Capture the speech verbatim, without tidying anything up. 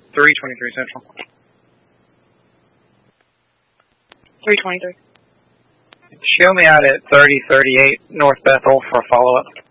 three twenty-three Central. three twenty-three. Show me out at thirty thirty-eight North Bethel for a follow-up.